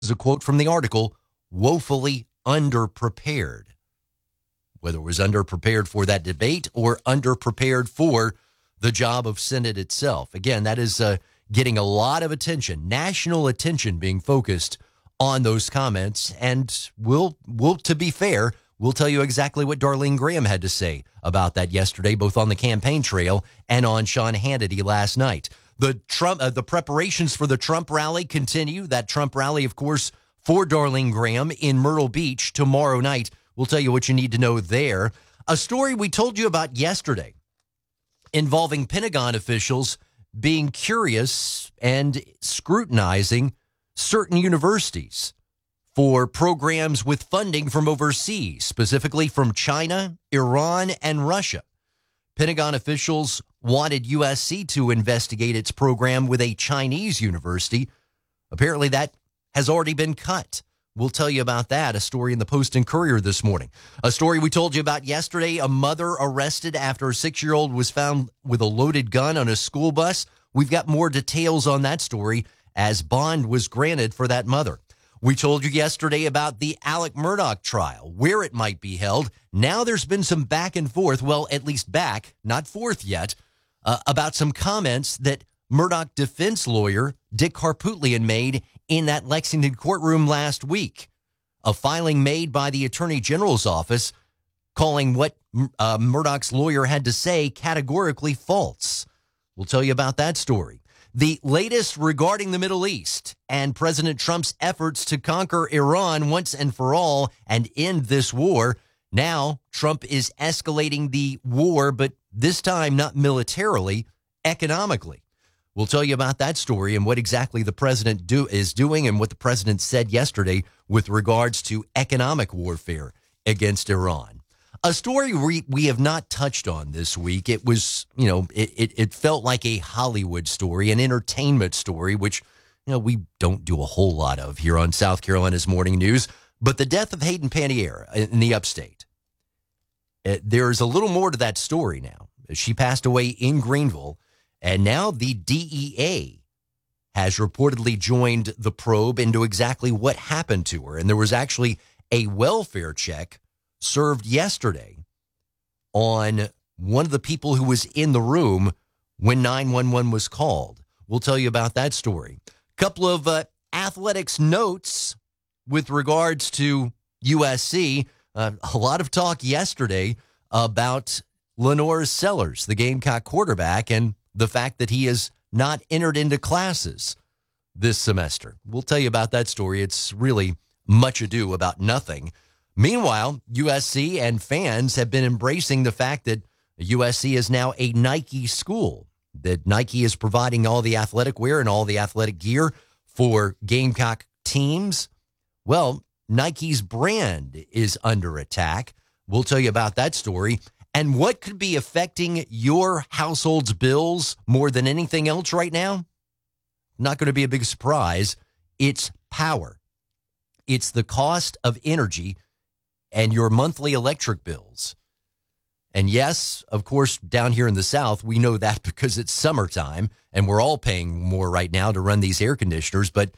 is a quote from the article, woefully underprepared. Whether it was underprepared for that debate or underprepared for the job of Senate itself. Again, that is getting a lot of attention, national attention being focused on those comments. And we'll, to be fair, we'll tell you exactly what Darlene Graham had to say about that yesterday, both on the campaign trail and on Sean Hannity last night. The preparations for the Trump rally continue. That Trump rally, of course, for Darlene Graham in Myrtle Beach tomorrow night. We'll tell you what you need to know there. A story we told you about yesterday involving Pentagon officials being curious and scrutinizing certain universities for programs with funding from overseas, specifically from China, Iran, and Russia. Pentagon officials wanted USC to investigate its program with a Chinese university. Apparently that has already been cut. We'll tell you about that, a story in the Post and Courier this morning. A story we told you about yesterday, a mother arrested after a 6-year-old was found with a loaded gun on a school bus. We've got more details on that story as bond was granted for that mother. We told you yesterday about the Alec Murdaugh trial, where it might be held. Now there's been some back and forth, well, at least back, not forth yet, about some comments that Murdaugh defense lawyer Dick Harpootlian made in that Lexington courtroom last week. A filing made by the Attorney General's office calling what Murdaugh's lawyer had to say categorically false. We'll tell you about that story. The latest regarding the Middle East and President Trump's efforts to conquer Iran once and for all and end this war. Now, Trump is escalating the war, but this time not militarily, economically. We'll tell you about that story and what exactly the president is doing and what the president said yesterday with regards to economic warfare against Iran. A story we have not touched on this week. It was, it felt like a Hollywood story, an entertainment story, which, we don't do a whole lot of here on South Carolina's Morning News. But the death of Hayden Panettiere in the upstate. There's a little more to that story now. She passed away in Greenville. And now the DEA has reportedly joined the probe into exactly what happened to her. And there was actually a welfare check served yesterday on one of the people who was in the room when 911 was called. We'll tell you about that story. A couple of athletics notes with regards to USC. A lot of talk yesterday about Lenore Sellers, the Gamecock quarterback, and the fact that he has not entered into classes this semester. We'll tell you about that story. It's really much ado about nothing. Meanwhile, USC and fans have been embracing the fact that USC is now a Nike school, that Nike is providing all the athletic wear and all the athletic gear for Gamecock teams. Well, Nike's brand is under attack. We'll tell you about that story. And what could be affecting your household's bills more than anything else right now? Not going to be a big surprise. It's power. It's the cost of energy and your monthly electric bills. And yes, of course, down here in the South, we know that because it's summertime and we're all paying more right now to run these air conditioners. But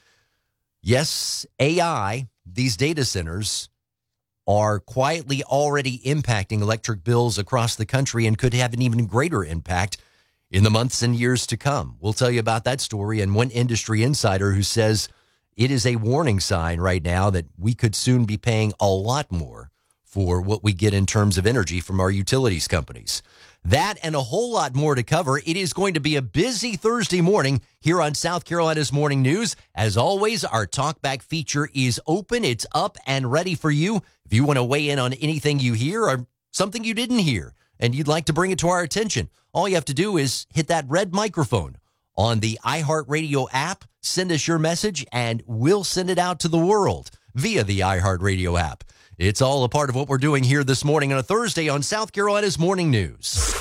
yes, AI, these data centers are quietly already impacting electric bills across the country and could have an even greater impact in the months and years to come. We'll tell you about that story and one industry insider who says it is a warning sign right now that we could soon be paying a lot more for what we get in terms of energy from our utilities companies. That and a whole lot more to cover. It is going to be a busy Thursday morning here on South Carolina's Morning News. As always, our Talkback feature is open. It's up and ready for you. If you want to weigh in on anything you hear or something you didn't hear and you'd like to bring it to our attention, all you have to do is hit that red microphone on the iHeartRadio app. Send us your message and we'll send it out to the world via the iHeartRadio app. It's all a part of what we're doing here this morning on a Thursday on South Carolina's Morning News.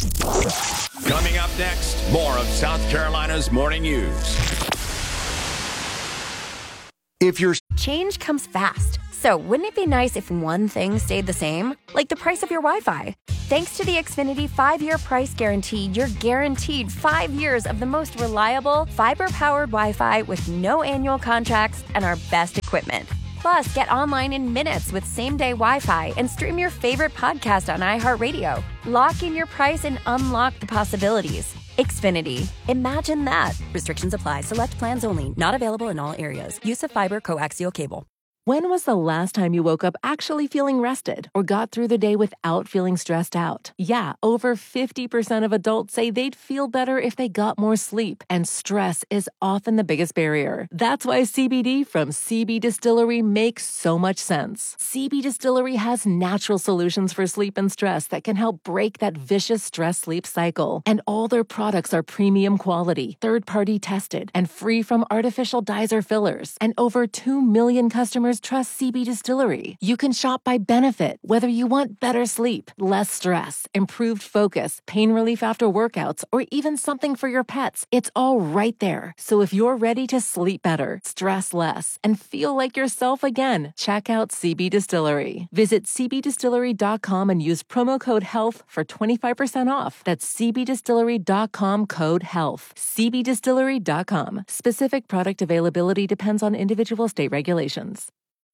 Coming up next, more of South Carolina's Morning News. Change comes fast, So, wouldn't it be nice if one thing stayed the same? Like the price of your Wi-Fi. Thanks to the Xfinity 5-year price guarantee, you're guaranteed 5 years of the most reliable, fiber-powered Wi-Fi with no annual contracts and our best equipment. Plus, get online in minutes with same-day Wi-Fi and stream your favorite podcast on iHeartRadio. Lock in your price and unlock the possibilities. Xfinity. Imagine that. Restrictions apply. Select plans only. Not available in all areas. Use of fiber coaxial cable. When was the last time you woke up actually feeling rested or got through the day without feeling stressed out? Yeah, over 50% of adults say they'd feel better if they got more sleep, and stress is often the biggest barrier. That's why CBD from CB Distillery makes so much sense. CB Distillery has natural solutions for sleep and stress that can help break that vicious stress-sleep cycle. And all their products are premium quality, third-party tested, and free from artificial dyes or fillers. And over 2 million customers trust CB Distillery. You can shop by benefit, whether you want better sleep, less stress, improved focus, pain relief after workouts, or even something for your pets. It's all right there. So if you're ready to sleep better, stress less, and feel like yourself again, check out CB Distillery. Visit cbdistillery.com and use promo code HEALTH for 25% off. That's cbdistillery.com, code HEALTH. cbdistillery.com. Specific product availability depends on individual state regulations.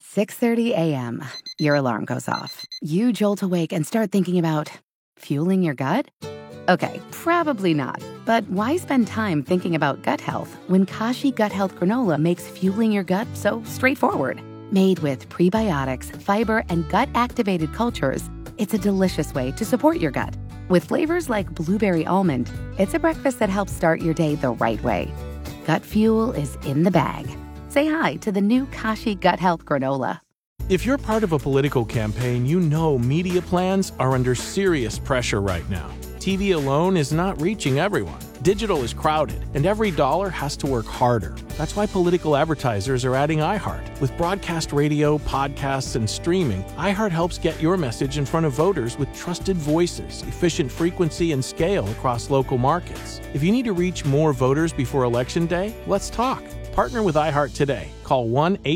6:30 a.m. Your alarm goes off. You jolt awake and start thinking about fueling your gut? Okay, probably not. But why spend time thinking about gut health when Kashi Gut Health Granola makes fueling your gut so straightforward? Made with prebiotics, fiber, and gut-activated cultures, it's a delicious way to support your gut. With flavors like blueberry almond, it's a breakfast that helps start your day the right way. Gut fuel is in the bag. Say hi to the new Kashi Gut Health Granola. If you're part of a political campaign, you know media plans are under serious pressure right now. TV alone is not reaching everyone. Digital is crowded, and every dollar has to work harder. That's why political advertisers are adding iHeart. With broadcast radio, podcasts, and streaming, iHeart helps get your message in front of voters with trusted voices, efficient frequency, and scale across local markets. If you need to reach more voters before Election Day, let's talk. Partner with iHeart today. Call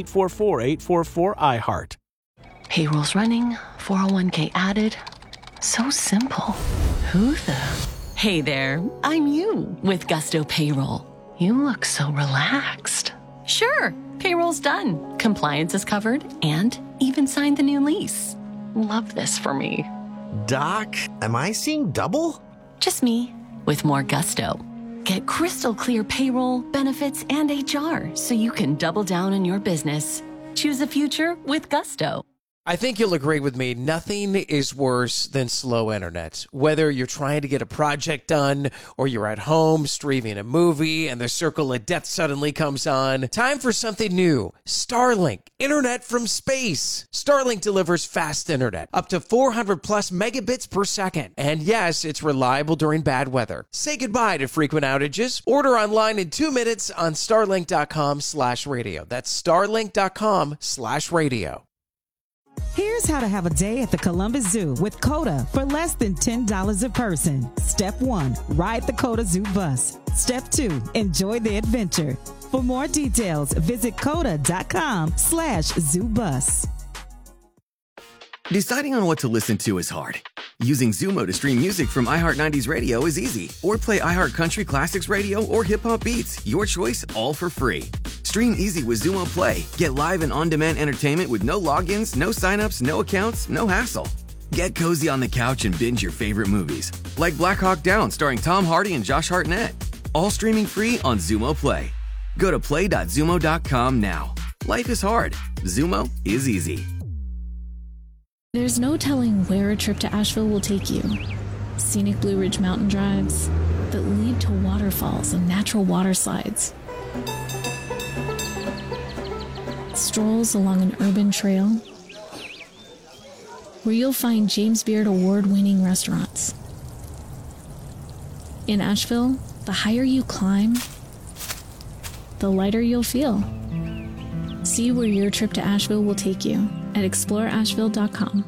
1-844-844-iHeart. Payroll's running, 401k added. So simple. Who the? Hey there, I'm you with Gusto Payroll. You look so relaxed. Sure, payroll's done. Compliance is covered and even signed the new lease. Love this for me. Doc, am I seeing double? Just me with more gusto. Get crystal clear payroll, benefits, and HR so you can double down on your business. Choose a future with Gusto. I think you'll agree with me. Nothing is worse than slow internet. Whether you're trying to get a project done or you're at home streaming a movie and the circle of death suddenly comes on. Time for something new. Starlink. Internet from space. Starlink delivers fast internet. Up to 400 plus megabits per second. And yes, it's reliable during bad weather. Say goodbye to frequent outages. Order online in 2 minutes on starlink.com/radio. That's starlink.com/radio. Here's how to have a day at the Columbus Zoo with COTA for less than $10 a person. Step 1, ride the COTA Zoo bus. Step 2, enjoy the adventure. For more details, visit COTA.com/ZooBus. Deciding on what to listen to is hard. Using Zumo to stream music from iHeart 90s Radio is easy. Or play iHeart Country Classics Radio or Hip Hop Beats. Your choice, all for free. Stream easy with Zumo Play. Get live and on-demand entertainment with no logins, no signups, no accounts, no hassle. Get cozy on the couch and binge your favorite movies. Like Black Hawk Down starring Tom Hardy and Josh Hartnett. All streaming free on Zumo Play. Go to play.zumo.com now. Life is hard. Zumo is easy. There's no telling where a trip to Asheville will take you. Scenic Blue Ridge mountain drives that lead to waterfalls and natural water slides. Strolls along an urban trail where you'll find James Beard award-winning restaurants. In Asheville, the higher you climb, the lighter you'll feel. See where your trip to Asheville will take you at exploreasheville.com.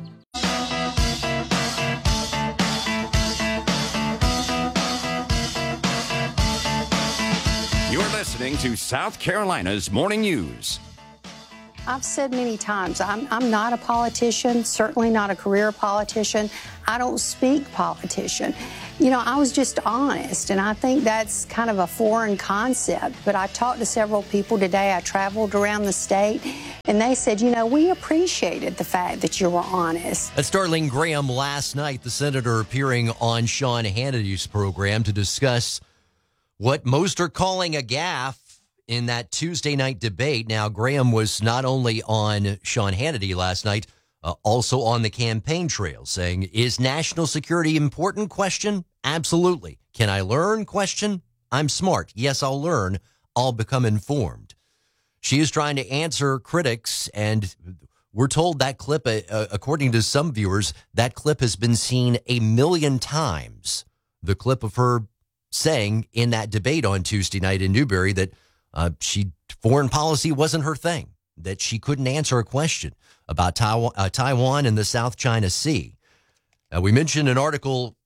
You're listening to South Carolina's Morning News. I've said many times, I'm not a politician, certainly not a career politician. I don't speak politician. You know, I was just honest, and I think that's kind of a foreign concept. But I talked to several people today. I traveled around the state, and they said, you know, we appreciated the fact that you were honest. That's Darlene Graham last night, the senator appearing on Sean Hannity's program to discuss what most are calling a gaffe in that Tuesday night debate. Now, Graham was not only on Sean Hannity last night, also on the campaign trail, saying, is national security important? Question. Absolutely. Can I learn? Question. I'm smart. Yes, I'll learn. I'll become informed. She is trying to answer critics, and we're told that clip, according to some viewers, that clip has been seen 1 million times. The clip of her saying in that debate on Tuesday night in Newberry that foreign policy wasn't her thing, that she couldn't answer a question about Taiwan and the South China Sea. We mentioned an article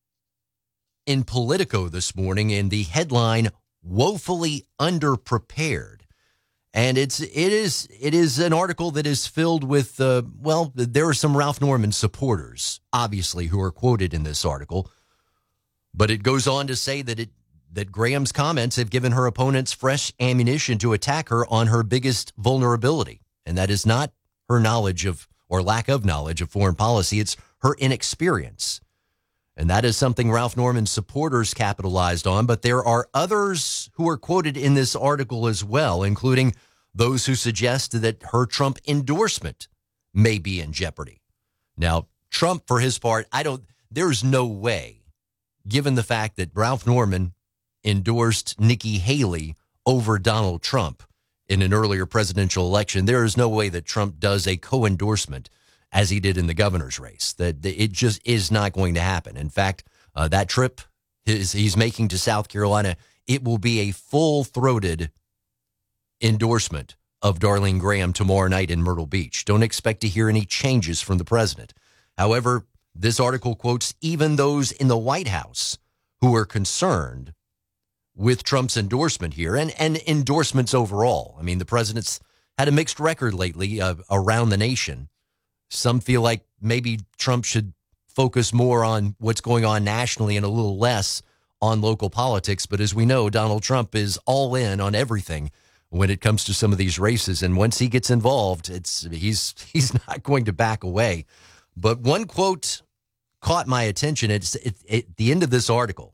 in Politico this morning in the headline, "Woefully Underprepared." And it is an article that is filled with, there are some Ralph Norman supporters, obviously, who are quoted in this article. But it goes on to say that Graham's comments have given her opponents fresh ammunition to attack her on her biggest vulnerability. And that is not her knowledge of, or lack of knowledge of, foreign policy. It's her inexperience. And that is something Ralph Norman's supporters capitalized on. But there are others who are quoted in this article as well, including those who suggest that her Trump endorsement may be in jeopardy. Now, Trump, for his part, there's no way, given the fact that Ralph Norman endorsed Nikki Haley over Donald Trump in an earlier presidential election, there is no way that Trump does a co-endorsement as he did in the governor's race. That it just is not going to happen. In fact, that trip he's making to South Carolina, it will be a full-throated endorsement of Darlene Graham tomorrow night in Myrtle Beach. Don't expect to hear any changes from the president. However, this article quotes even those in the White House who are concerned with Trump's endorsement here and endorsements overall. I mean, the president's had a mixed record lately around the nation. Some feel like maybe Trump should focus more on what's going on nationally and a little less on local politics. But as we know, Donald Trump is all in on everything when it comes to some of these races. And once he gets involved, he's not going to back away. But one quote caught my attention. It's at the end of this article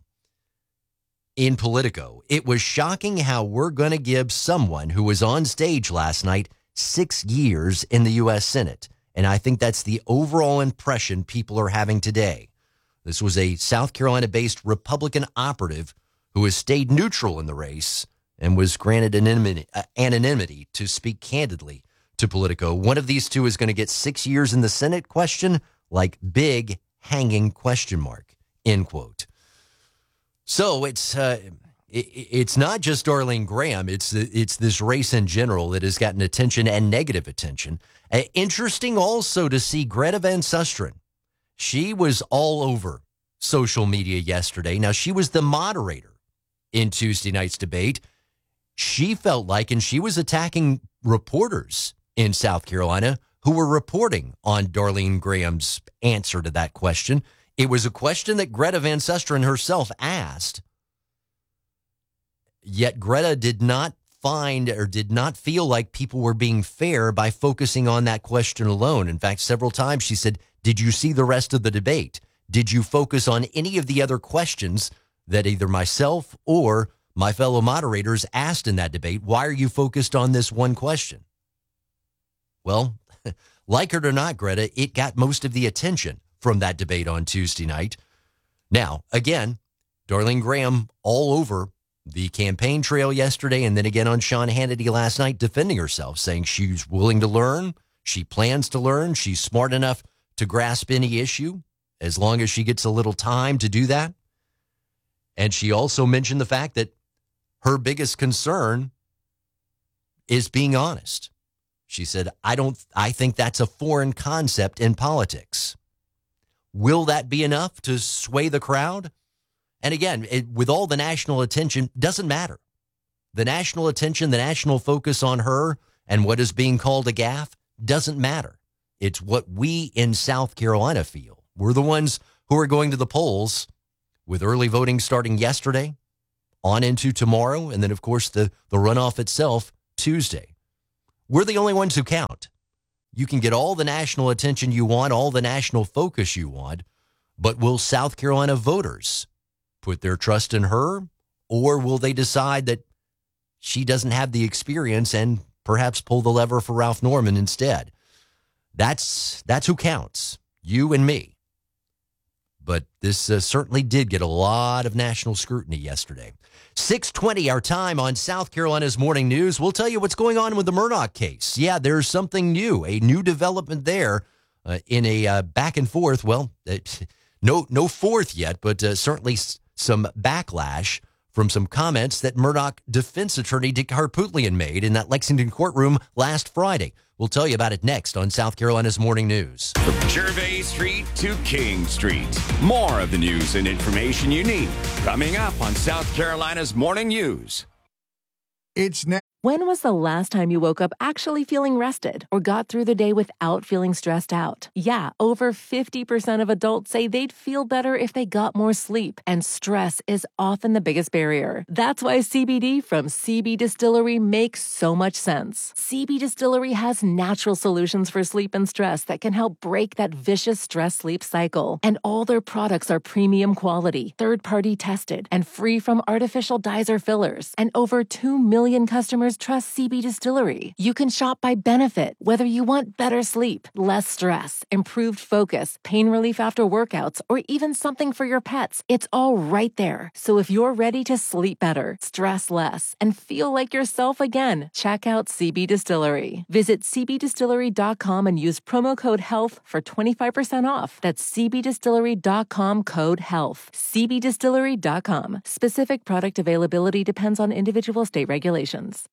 in Politico. It was shocking how we're going to give someone who was on stage last night 6 years in the U.S. Senate. And I think that's the overall impression people are having today. This was a South Carolina-based Republican operative who has stayed neutral in the race and was granted anonymity to speak candidly to Politico. One of these two is going to get 6 years in the Senate? Question, like big hanging question mark, end quote. So it's not just Darlene Graham. It's this race in general that has gotten attention and negative attention. Interesting also to see Greta Van Susteren. She was all over social media yesterday. Now, she was the moderator in Tuesday night's debate. She felt like, and she was attacking reporters in South Carolina who were reporting on Darlene Graham's answer to that question. It was a question that Greta Van Susteren herself asked, yet Greta did not find or did not feel like people were being fair by focusing on that question alone. In fact, several times she said, did you see the rest of the debate? Did you focus on any of the other questions that either myself or my fellow moderators asked in that debate? Why are you focused on this one question? Well, like it or not, Greta, it got most of the attention from that debate on Tuesday night. Now, again, Darlene Graham all over the campaign trail yesterday and then again on Sean Hannity last night defending herself, saying she's willing to learn, she plans to learn, she's smart enough to grasp any issue as long as she gets a little time to do that. And she also mentioned the fact that her biggest concern is being honest. She said, I think that's a foreign concept in politics. Will that be enough to sway the crowd? And again, with all the national attention, doesn't matter. The national attention, the national focus on her And what is being called a gaffe doesn't matter. It's what we in South Carolina feel. We're the ones who are going to the polls with early voting starting yesterday on into tomorrow. And then, of course, the runoff itself Tuesday. We're the only ones who count. You can get all the national attention you want, all the national focus you want, but will South Carolina voters put their trust in her, or will they decide that she doesn't have the experience and perhaps pull the lever for Ralph Norman instead? That's who counts, you and me. But this certainly did get a lot of national scrutiny yesterday. 6:20 our time on South Carolina's Morning News. We'll tell you what's going on with the Murdaugh case. Yeah, there's something new, a new development there in a back and forth. Well, no fourth yet, but certainly some backlash from some comments that Murdaugh defense attorney Dick Harpootlian made in that Lexington courtroom last Friday. We'll tell you about it next on South Carolina's Morning News. From Gervais Street to King Street. More of the news and information you need coming up on South Carolina's Morning News. It's now. When was the last time you woke up actually feeling rested or got through the day without feeling stressed out? Yeah, over 50% of adults say they'd feel better if they got more sleep, and stress is often the biggest barrier. That's why CBD from CB Distillery makes so much sense. CB Distillery has natural solutions for sleep and stress that can help break that vicious stress-sleep cycle. And all their products are premium quality, third-party tested, and free from artificial dyes or fillers. And over 2 million customers trust CB Distillery. You can shop by benefit, whether you want better sleep, less stress, improved focus, pain relief after workouts, or even something for your pets. It's all right there. So if you're ready to sleep better, stress less, and feel like yourself again, check out CB Distillery. Visit cbdistillery.com and use promo code HEALTH for 25% off. That's cbdistillery.com code HEALTH. cbdistillery.com. Specific product availability depends on individual state regulations.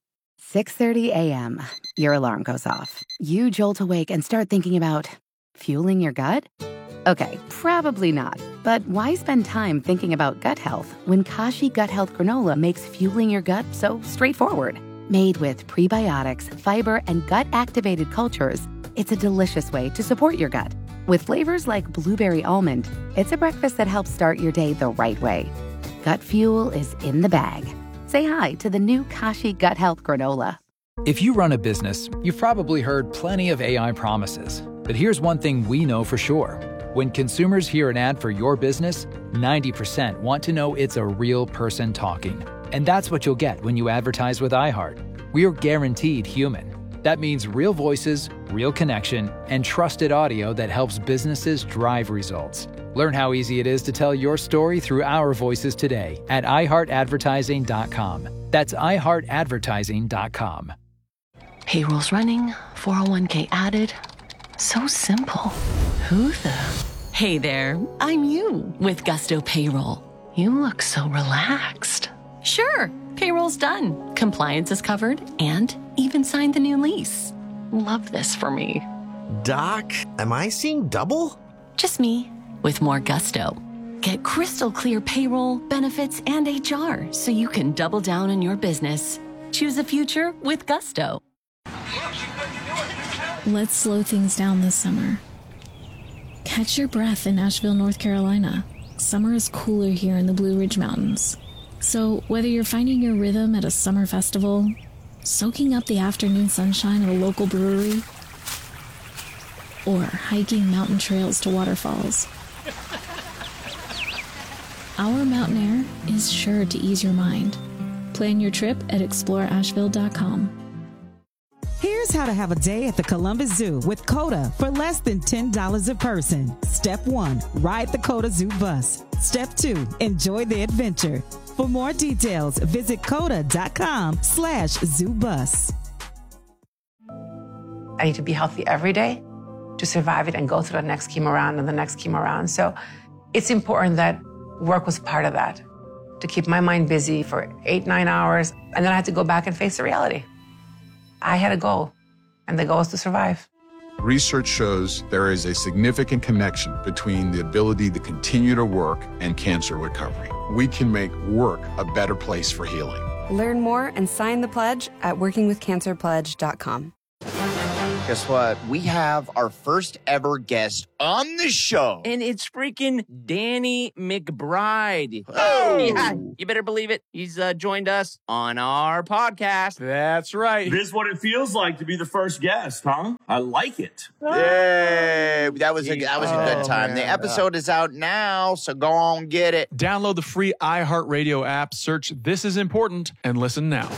6:30 a.m. Your alarm goes off. You jolt awake and start thinking about fueling your gut? Okay, probably not. But why spend time thinking about gut health when Kashi Gut Health Granola makes fueling your gut so straightforward? Made with prebiotics, fiber, and gut-activated cultures, it's a delicious way to support your gut. With flavors like blueberry almond, it's a breakfast that helps start your day the right way. Gut fuel is in the bag. Say hi to the new Kashi Gut Health Granola. If you run a business, you've probably heard plenty of AI promises. But here's one thing we know for sure. When consumers hear an ad for your business, 90% want to know it's a real person talking. And that's what you'll get when you advertise with iHeart. We're guaranteed human. That means real voices, real connection, and trusted audio that helps businesses drive results. Learn how easy it is to tell your story through our voices today at iHeartAdvertising.com. That's iHeartAdvertising.com. Payroll's running, 401k added. So simple. Who the? Hey there, I'm you with Gusto Payroll. You look so relaxed. Sure, payroll's done. Compliance is covered and even signed the new lease. Love this for me. Doc, am I seeing double? Just me with more gusto. Get crystal clear payroll, benefits, and HR so you can double down on your business. Choose a future with Gusto. Let's slow things down this summer. Catch your breath in Asheville, North Carolina. Summer is cooler here in the Blue Ridge Mountains. So whether you're finding your rhythm at a summer festival, soaking up the afternoon sunshine at a local brewery, or hiking mountain trails to waterfalls, our mountain air is sure to ease your mind. Plan your trip at exploreasheville.com. Here's how to have a day at the Columbus Zoo with COTA for less than $10 a person. Step 1, ride the COTA Zoo bus. Step 2, enjoy the adventure. For more details, visit COTA.com/zoobus. I need to be healthy every day to survive it and go through the next chemo round and the next chemo round. So it's important that work was part of that, to keep my mind busy for 8-9 hours. And then I had to go back and face the reality. I had a goal, and the goal is to survive. Research shows there is a significant connection between the ability to continue to work and cancer recovery. We can make work a better place for healing. Learn more and sign the pledge at workingwithcancerpledge.com. Guess what? We have our first ever guest on the show. And it's freaking Danny McBride. Oh! Yeah, you better believe it. He's joined us on our podcast. That's right. This is what it feels like to be the first guest, huh? I like it. Yay! That was a good time. Man. The episode is out now, so go on get it. Download the free iHeartRadio app, search This Is Important, and listen now.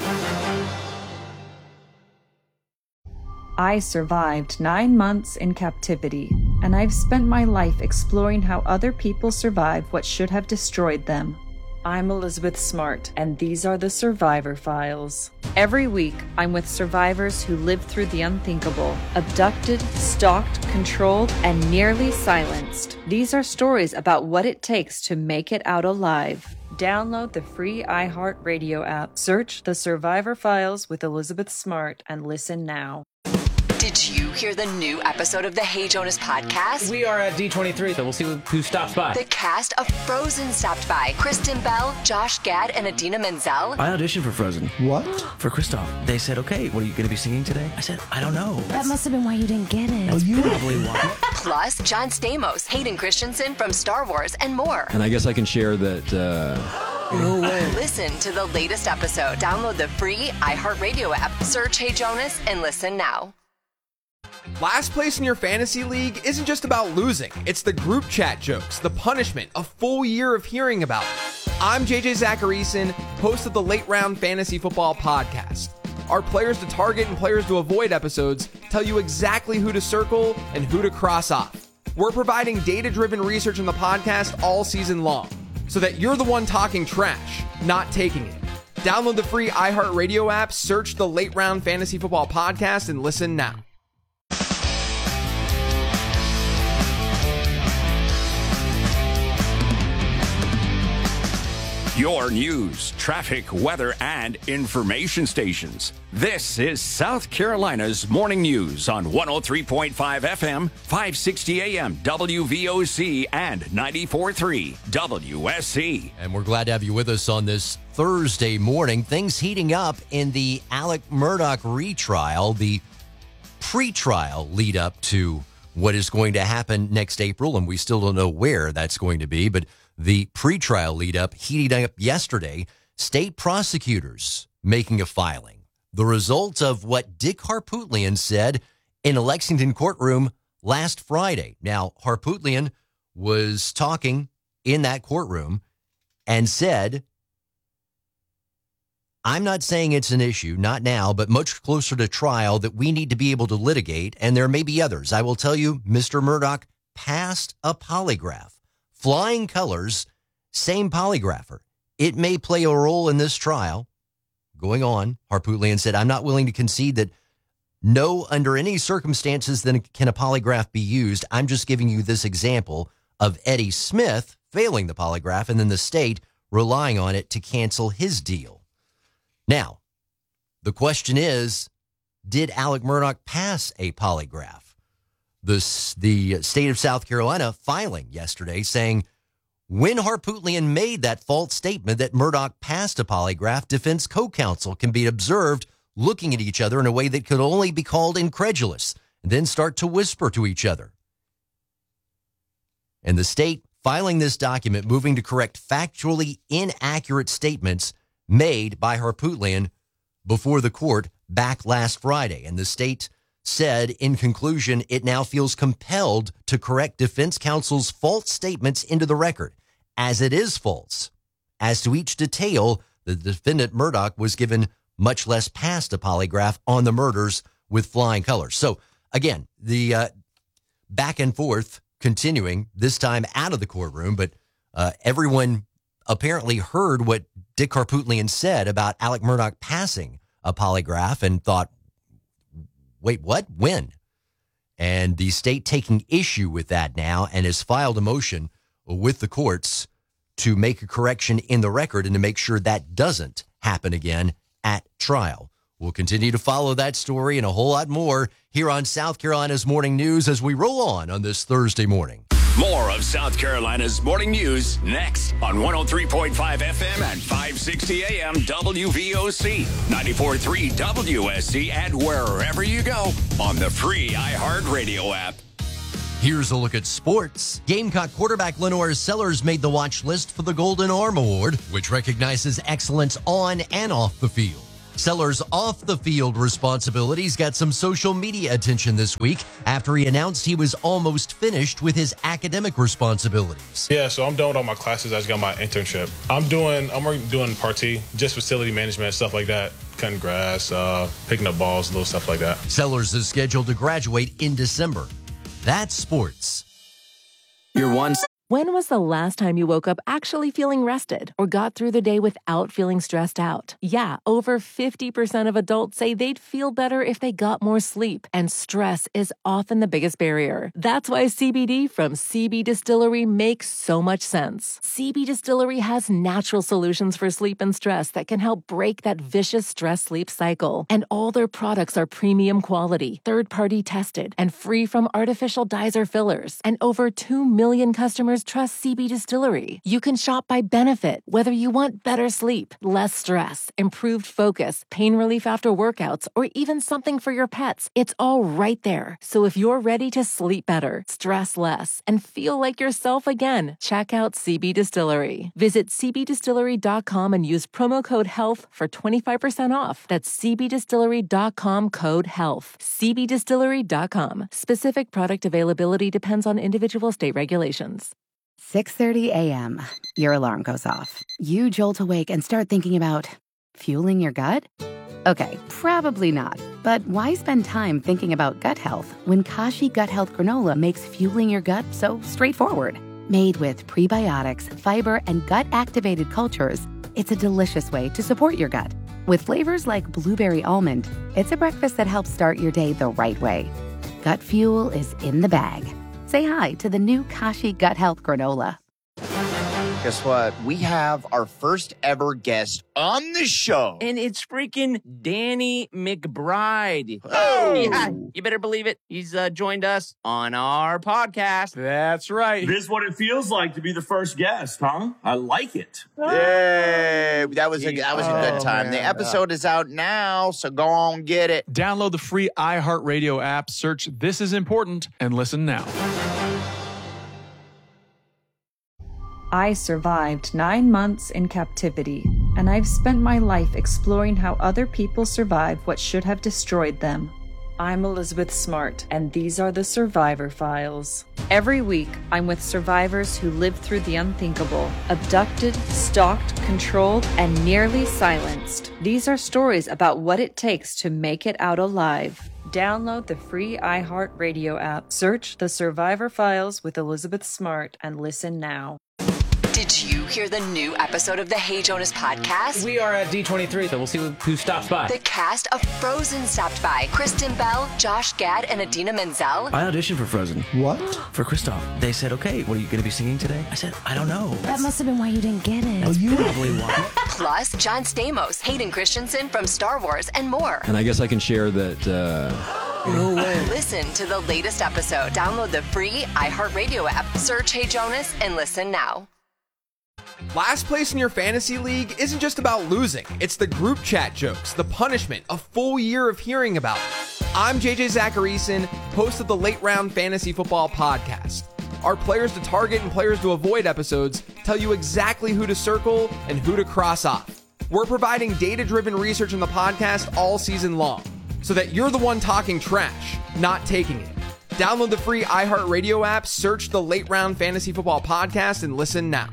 I survived 9 months in captivity, and I've spent my life exploring how other people survive what should have destroyed them. I'm Elizabeth Smart, and these are the Survivor Files. Every week, I'm with survivors who lived through the unthinkable, abducted, stalked, controlled, and nearly silenced. These are stories about what it takes to make it out alive. Download the free iHeartRadio app, search The Survivor Files with Elizabeth Smart, and listen now. Did you hear the new episode of the Hey Jonas podcast? We are at D23, so we'll see who stops by. The cast of Frozen stopped by. Kristen Bell, Josh Gad, and Idina Menzel. I auditioned for Frozen. What? For Kristoff. They said, okay, what are you going to be singing today? I said, I don't know. That must have been why you didn't get it. That's probably why. Plus, John Stamos, Hayden Christensen from Star Wars, and more. And I guess I can share that... No way. Listen to the latest episode. Download the free iHeartRadio app. Search Hey Jonas and listen now. Last place in your fantasy league isn't just about losing. It's the group chat jokes, the punishment, a full year of hearing about it. I'm JJ Zacharyson, host of the Late Round Fantasy Football Podcast. Our players to target and players to avoid episodes tell you exactly who to circle and who to cross off. We're providing data-driven research in the podcast all season long, so that you're the one talking trash, not taking it. Download the free iHeartRadio app, search the Late Round Fantasy Football Podcast, and listen now. Your news, traffic, weather, and information stations. This is South Carolina's Morning News on 103.5 FM, 560 AM, WVOC, and 94.3 WSC. And we're glad to have you with us on this Thursday morning. Things heating up in the Alec Murdaugh retrial, the pre-trial lead up to what is going to happen next April, and we still don't know where that's going to be, but the pretrial lead up heating up yesterday, state prosecutors making a filing. The result of what Dick Harpootlian said in a Lexington courtroom last Friday. Now, Harpootlian was talking in that courtroom and said, I'm not saying it's an issue, not now, but much closer to trial that we need to be able to litigate, and there may be others. I will tell you, Mr. Murdaugh passed a polygraph. Flying colors, same polygrapher. It may play a role in this trial. Going on, Harpootlian said, I'm not willing to concede that no, under any circumstances, then can a polygraph be used. I'm just giving you this example of Eddie Smith failing the polygraph and then the state relying on it to cancel his deal. Now, the question is, did Alec Murdaugh pass a polygraph? The state of South Carolina filing yesterday saying when Harpootlian made that false statement that Murdaugh passed a polygraph, defense co-counsel can be observed looking at each other in a way that could only be called incredulous and then start to whisper to each other. And the state filing this document, moving to correct factually inaccurate statements made by Harpootlian before the court back last Friday. And the state said, in conclusion, it now feels compelled to correct defense counsel's false statements into the record, as it is false. As to each detail, the defendant Murdaugh was given much less passed a polygraph on the murders with flying colors. So, again, the back and forth continuing, this time out of the courtroom, but everyone apparently heard what Dick Harpootlian said about Alec Murdaugh passing a polygraph and thought, wait, what? When? And the state taking issue with that now and has filed a motion with the courts to make a correction in the record and to make sure that doesn't happen again at trial. We'll continue to follow that story and a whole lot more here on South Carolina's Morning News as we roll on this Thursday morning. More of South Carolina's morning news next on 103.5 FM and 560 AM WVOC, 94.3 WSC, and wherever you go on the free iHeartRadio app. Here's a look at sports. Gamecock quarterback Lenore Sellers made the watch list for the Golden Arm Award, which recognizes excellence on and off the field. Sellers' off-the-field responsibilities got some social media attention this week after he announced he was almost finished with his academic responsibilities. Yeah, so I'm done with all my classes. I just got my internship. I'm doing party, just facility management, stuff like that. Cutting grass, picking up balls, little stuff like that. Sellers is scheduled to graduate in December. That's sports. When was the last time you woke up actually feeling rested or got through the day without feeling stressed out? Yeah, over 50% of adults say they'd feel better if they got more sleep, and stress is often the biggest barrier. That's why CBD from CB Distillery makes so much sense. CB Distillery has natural solutions for sleep and stress that can help break that vicious stress-sleep cycle. And all their products are premium quality, third-party tested, and free from artificial dyes or fillers. And over 2 million customers trust CB Distillery. You can shop by benefit, whether you want better sleep, less stress, improved focus, pain relief after workouts, or even something for your pets. It's all right there. So if you're ready to sleep better, stress less, and feel like yourself again, check out CB Distillery. Visit cbdistillery.com and use promo code HEALTH for 25% off. That's cbdistillery.com, code HEALTH. cbdistillery.com. Specific product availability depends on individual state regulations. 6:30 a.m. Your alarm goes off. You jolt awake and start thinking about fueling your gut? Okay, probably not. But why spend time thinking about gut health when Kashi Gut Health Granola makes fueling your gut so straightforward? Made with prebiotics, fiber, and gut-activated cultures, it's a delicious way to support your gut. With flavors like blueberry almond, it's a breakfast that helps start your day the right way. Gut fuel is in the bag. Say hi to the new Kashi Gut Health Granola. Guess what? We have our first ever guest on the show. And it's freaking Danny McBride. Oh. Yeah, you better believe it. He's joined us on our podcast. That's right. This is what it feels like to be the first guest, huh? I like it. Yay! That was a good time. Man. The episode is out now, so go on get it. Download the free iHeartRadio app, search This Is Important, and listen now. I survived 9 months in captivity, and I've spent my life exploring how other people survived what should have destroyed them. I'm Elizabeth Smart, and these are the Survivor Files. Every week, I'm with survivors who lived through the unthinkable, abducted, stalked, controlled, and nearly silenced. These are stories about what it takes to make it out alive. Download the free iHeartRadio app, search The Survivor Files with Elizabeth Smart, and listen now. Did you hear the new episode of the Hey Jonas podcast? We are at D23, so we'll see who stops by. The cast of Frozen stopped by. Kristen Bell, Josh Gad, and Adina Menzel. I auditioned for Frozen. What? For Kristoff. They said, okay, what are you going to be singing today? I said, I don't know. That must have been why you didn't get it. That's probably why. Plus, John Stamos, Hayden Christensen from Star Wars, and more. And I guess I can share that... No way. Listen to the latest episode. Download the free iHeartRadio app. Search Hey Jonas and listen now. Last place in your fantasy league isn't just about losing. It's the group chat jokes, the punishment, a full year of hearing about it. I'm JJ Zacharyson, host of the Late Round Fantasy Football Podcast. Our players to target and players to avoid episodes tell you exactly who to circle and who to cross off. We're providing data-driven research in the podcast all season long, so that you're the one talking trash, not taking it. Download the free iHeartRadio app, search the Late Round Fantasy Football Podcast, and listen now.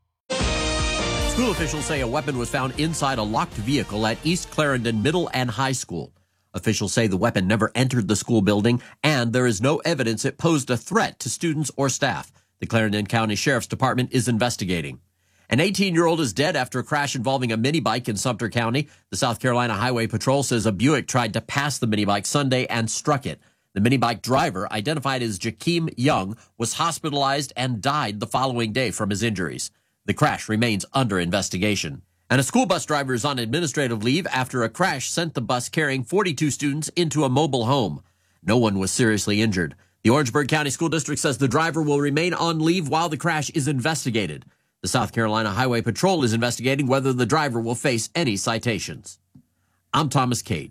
School officials say a weapon was found inside a locked vehicle at East Clarendon Middle and High School. Officials say the weapon never entered the school building, and there is no evidence it posed a threat to students or staff. The Clarendon County Sheriff's Department is investigating. An 18-year-old is dead after a crash involving a minibike in Sumter County. The South Carolina Highway Patrol says a Buick tried to pass the minibike Sunday and struck it. The minibike driver, identified as Jakeem Young, was hospitalized and died the following day from his injuries. The crash remains under investigation. And a school bus driver is on administrative leave after a crash sent the bus carrying 42 students into a mobile home. No one was seriously injured. The Orangeburg County School District says the driver will remain on leave while the crash is investigated. The South Carolina Highway Patrol is investigating whether the driver will face any citations. I'm Thomas Cade.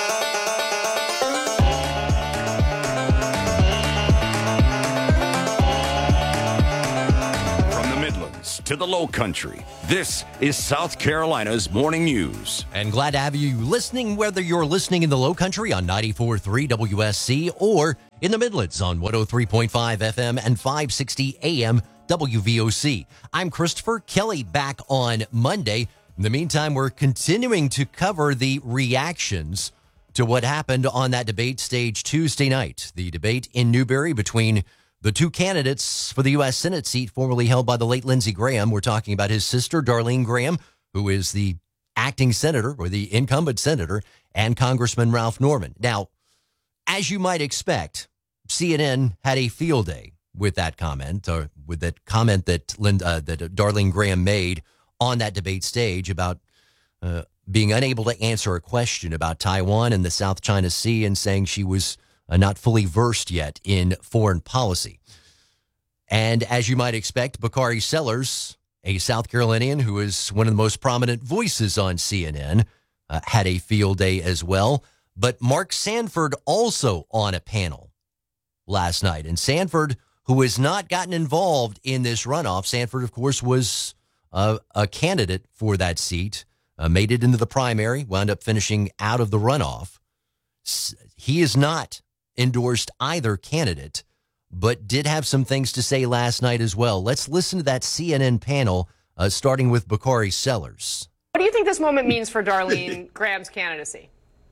To the Low Country. This is South Carolina's Morning News. And glad to have you listening, whether you're listening in the Low Country on 94.3 WSC or in the Midlands on 103.5 FM and 560 AM WVOC. I'm Christopher Kelly, back on Monday. In the meantime, we're continuing to cover the reactions to what happened on that debate stage Tuesday night. The debate in Newberry between the two candidates for the U.S. Senate seat formerly held by the late Lindsey Graham. We're talking about his sister, Darlene Graham, who is the acting senator or the incumbent senator, and Congressman Ralph Norman. Now, as you might expect, CNN had a field day with that comment, or with that comment that Darlene Graham made on that debate stage about being unable to answer a question about Taiwan and the South China Sea, and saying she was not fully versed yet in foreign policy. And as you might expect, Bakari Sellers, a South Carolinian who is one of the most prominent voices on CNN, had a field day as well. But Mark Sanford also on a panel last night. And Sanford, who has not gotten involved in this runoff, Sanford, of course, was a candidate for that seat, made it into the primary, wound up finishing out of the runoff. He is not endorsed either candidate, but did have some things to say last night as well. Let's listen to that CNN panel, starting with Bakari Sellers. What do you think this moment means for Darlene Graham's candidacy?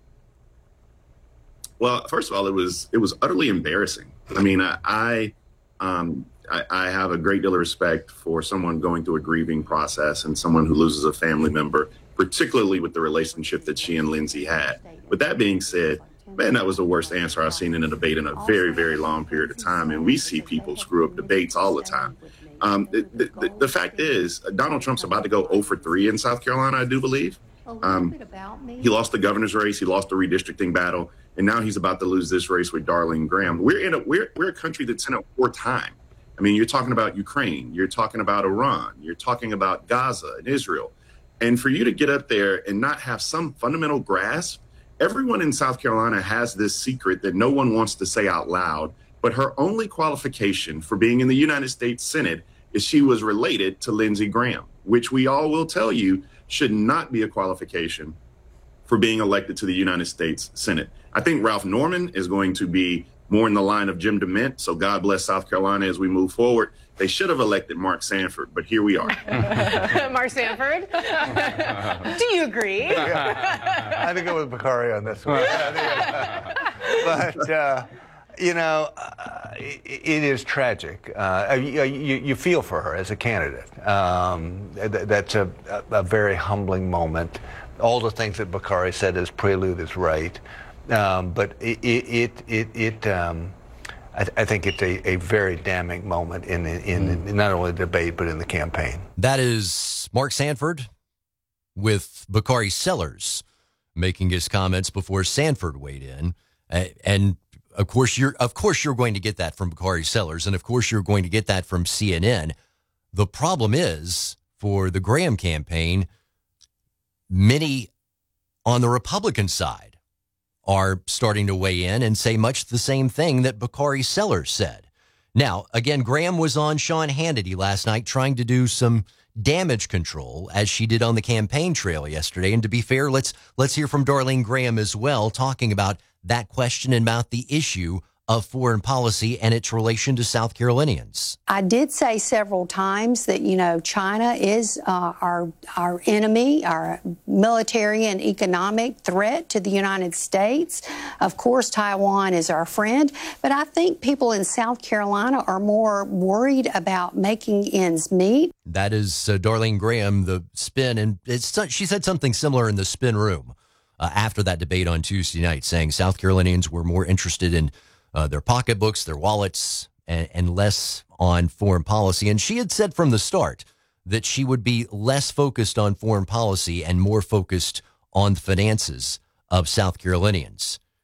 Well, first of all, it was utterly embarrassing. I mean, I have a great deal of respect for someone going through a grieving process and someone who loses a family member, particularly with the relationship that she and Lindsey had. With that being said, man, that was the worst answer I've seen in a debate in a very, very long period of time. And we see people screw up debates all the time. The fact is, Donald Trump's about to go 0 for 3 in South Carolina, I do believe. He lost the governor's race. He lost the redistricting battle. And now he's about to lose this race with Darlene Graham. We're a country that's in a wartime. I mean, you're talking about Ukraine. You're talking about Iran. You're talking about Gaza and Israel. And for you to get up there and not have some fundamental grasp, everyone in South Carolina has this secret that no one wants to say out loud, but her only qualification for being in the United States Senate is she was related to Lindsey Graham, which we all will tell you should not be a qualification for being elected to the United States Senate. I think Ralph Norman is going to be more in the line of Jim DeMint, so God bless South Carolina as we move forward. They should have elected Mark Sanford, but here we are. Mark Sanford? Do you agree? Yeah. I had to go with Bakari on this one. But, it is tragic. You feel for her as a candidate. That's a very humbling moment. All the things that Bakari said as prelude is right. But I think it's a very damning moment in not only the debate, but in the campaign. That is Mark Sanford with Bakari Sellers making his comments before Sanford weighed in. And of course you're going to get that from Bakari Sellers, and of course you're going to get that from CNN. The problem is, for the Graham campaign, many on the Republican side are starting to weigh in and say much the same thing that Bakari Sellers said. Now, again, Graham was on Sean Hannity last night trying to do some damage control, as she did on the campaign trail yesterday. And to be fair, let's hear from Darlene Graham as well, talking about that question and about the issue of foreign policy and its relation to South Carolinians. I did say several times that, China is our enemy, our military and economic threat to the United States. Of course, Taiwan is our friend. But I think people in South Carolina are more worried about making ends meet. That is Darlene Graham, the spin. And she said something similar in the spin room after that debate on Tuesday night, saying South Carolinians were more interested in their pocketbooks, their wallets, and less on foreign policy. And she had said from the start that she would be less focused on foreign policy and more focused on the finances of South Carolinians.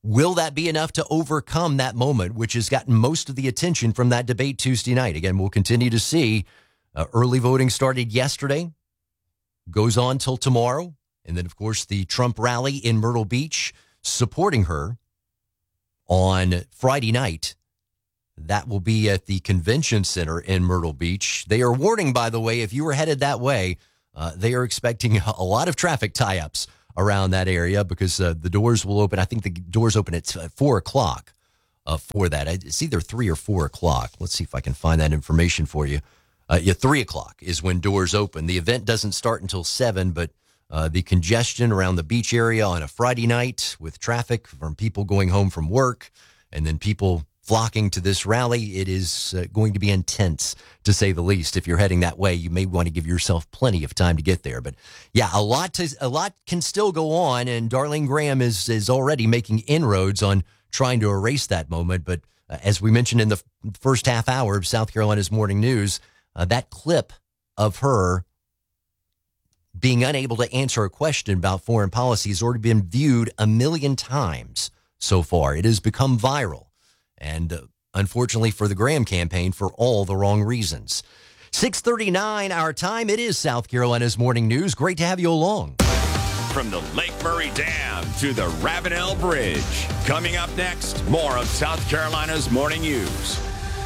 Will that be enough to overcome that moment, which has gotten most of the attention from that debate Tuesday night? Again, we'll continue to see. Early voting started yesterday, goes on till tomorrow. And then, of course, the Trump rally in Myrtle Beach supporting her on Friday night. That will be at the convention center in Myrtle Beach. They are warning, by the way, if you were headed that way, they are expecting a lot of traffic tie-ups around that area because the doors will open. I think the doors open at 4 o'clock for that. It's either 3 or 4 o'clock. Let's see if I can find that information for you. 3 o'clock is when doors open. The event doesn't start until 7, but the congestion around the beach area on a Friday night with traffic from people going home from work and then people flocking to this rally, it is going to be intense, to say the least. If you're heading that way, you may want to give yourself plenty of time to get there. But yeah, a lot can still go on, and Darlene Graham is already making inroads on trying to erase that moment. But as we mentioned in the first half hour of South Carolina's Morning News, that clip of her being unable to answer a question about foreign policy has already been viewed 1 million times so far. It has become viral. And unfortunately for the Graham campaign, for all the wrong reasons. 6:39 our time. It is South Carolina's Morning News. Great to have you along. From the Lake Murray Dam to the Ravenel Bridge. Coming up next, more of South Carolina's Morning News.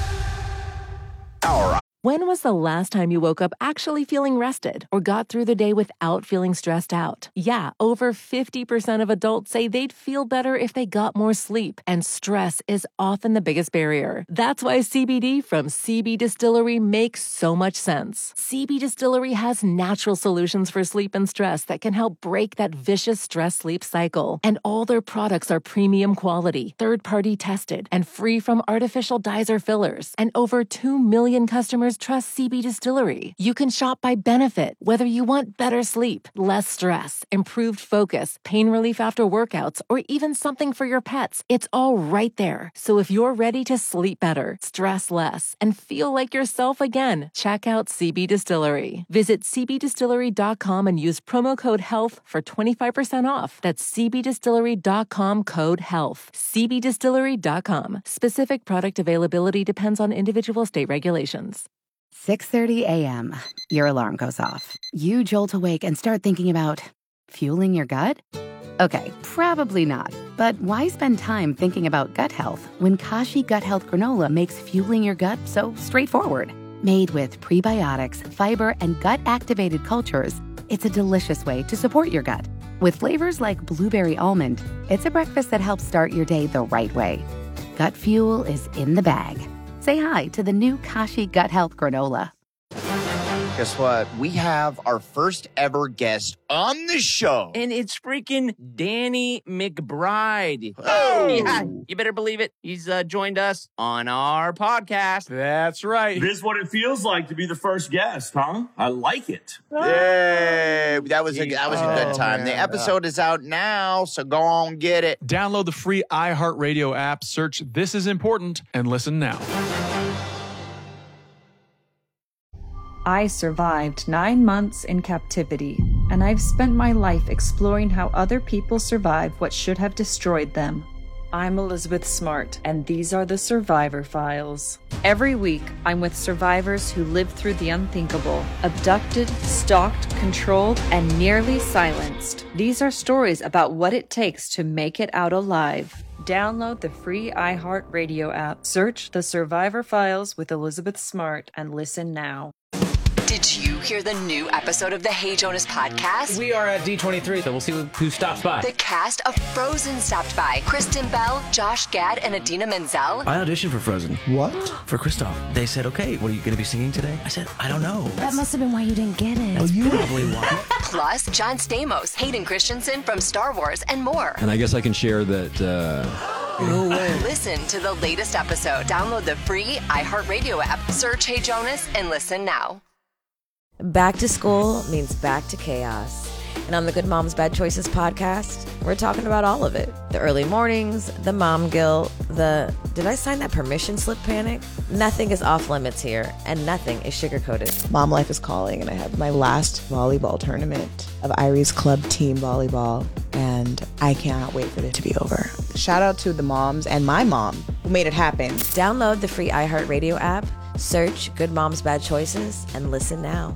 All right. When was the last time you woke up actually feeling rested or got through the day without feeling stressed out? Yeah, over 50% of adults say they'd feel better if they got more sleep, and stress is often the biggest barrier. That's why CBD from CB Distillery makes so much sense. CB Distillery has natural solutions for sleep and stress that can help break that vicious stress-sleep cycle. And all their products are premium quality, third-party tested, and free from artificial dyes or fillers. And over 2 million customers trust CB Distillery. You can shop by benefit, whether you want better sleep, less stress, improved focus, pain relief after workouts, or even something for your pets. It's all right there. So if you're ready to sleep better, stress less, and feel like yourself again, check out CB Distillery. Visit cbdistillery.com and use promo code HEALTH for 25% off. That's cbdistillery.com code HEALTH. cbdistillery.com. Specific product availability depends on individual state regulations. 6:30 a.m. Your alarm goes off. You jolt awake and start thinking about fueling your gut? Okay, probably not. But why spend time thinking about gut health when Kashi Gut Health Granola makes fueling your gut so straightforward? Made with prebiotics, fiber, and gut-activated cultures, it's a delicious way to support your gut. With flavors like blueberry almond, it's a breakfast that helps start your day the right way. Gut fuel is in the bag. Say hi to the new Kashi Gut Health Granola. Guess what? We have our first ever guest on the show. And it's freaking Danny McBride. Oh! Yeah, you better believe it. He's joined us on our podcast. That's right. This is what it feels like to be the first guest, huh? I like it. Yay! That was a good time. Man. The episode is out now, so go on get it. Download the free iHeartRadio app, search This Is Important, and listen now. I survived 9 months in captivity, and I've spent my life exploring how other people survive what should have destroyed them. I'm Elizabeth Smart, and these are the Survivor Files. Every week, I'm with survivors who lived through the unthinkable, abducted, stalked, controlled, and nearly silenced. These are stories about what it takes to make it out alive. Download the free iHeartRadio app, search The Survivor Files with Elizabeth Smart, and listen now. Did you hear the new episode of the Hey Jonas podcast? We are at D23, so we'll see who stops by. The cast of Frozen stopped by. Kristen Bell, Josh Gad, and Adina Menzel. I auditioned for Frozen. What? For Kristoff. They said, okay, what are you going to be singing today? I said, I don't know. That must have been why you didn't get it. That's probably why. Plus, John Stamos, Hayden Christensen from Star Wars, and more. And I guess I can share that... No way. Listen to the latest episode. Download the free iHeartRadio app. Search Hey Jonas and listen now. Back to school means back to chaos. And on the Good Moms Bad Choices podcast, we're talking about all of it. The early mornings, the mom guilt, the did I sign that permission slip panic? Nothing is off limits here, and nothing is sugar-coated. Mom life is calling, and I have my last volleyball tournament of Irie's club team volleyball, and I cannot wait for it to be over. Shout out to the moms and my mom who made it happen. Download the free iHeartRadio app, search Good Moms Bad Choices, and listen now.